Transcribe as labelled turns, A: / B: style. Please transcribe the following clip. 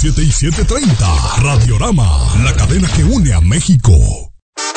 A: 7 y 7:30. Radiorama, la cadena que une a México.